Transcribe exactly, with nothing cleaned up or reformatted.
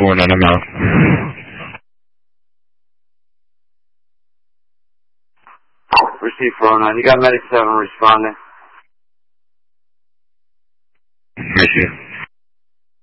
four nine, I'm out. Receive four oh nine. You got Medic seven responding. Appreciate it.